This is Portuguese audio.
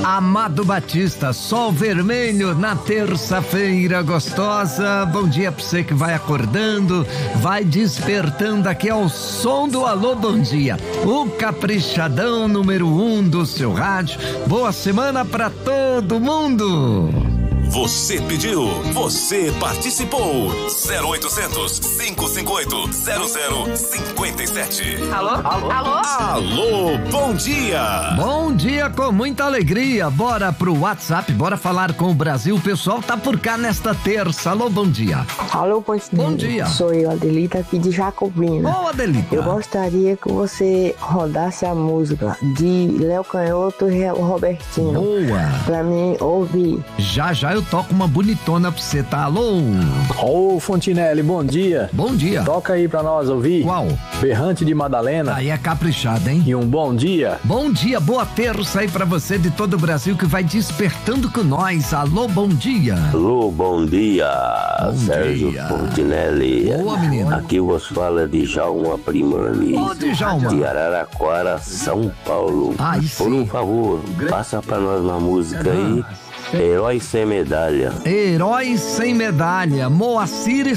Amado Batista, sol vermelho na terça-feira gostosa. Bom dia pra você que vai acordando, vai despertando aqui ao som do Alô Bom Dia, o caprichadão número 1 do seu rádio. Boa semana pra todo mundo. Você pediu, você participou. 0800 558 0057. Alô? Alô? Alô? Alô, bom dia. Bom dia com muita alegria. Bora pro WhatsApp, bora falar com o Brasil. O pessoal tá por cá nesta terça. Alô, bom dia. Alô, Bom dia. Sou eu, Adelita, aqui de Jacobina. Ô, Adelita. Eu gostaria que você rodasse a música de Léo Canhoto e Robertinho. Boa. Pra mim ouvir. Já eu toco uma bonitona pra você, tá? Alô? Ô, Fontinelli, bom dia. Bom dia. Toca aí pra nós ouvir. Qual? Berrante de Madalena. Aí é caprichado, hein? E um bom dia. Bom dia, boa terça aí pra você de todo o Brasil que vai despertando com nós. Alô, bom dia. Alô, bom dia. Bom Sérgio dia. Fontinelli. Boa, menino. Aqui vos fala de Djalma Primani. Ô, Djalma. De Araraquara, São Paulo. Aí Por sim. um favor, passa pra nós uma música aí. Herói Sem Medalha. Herói sem medalha, Moacir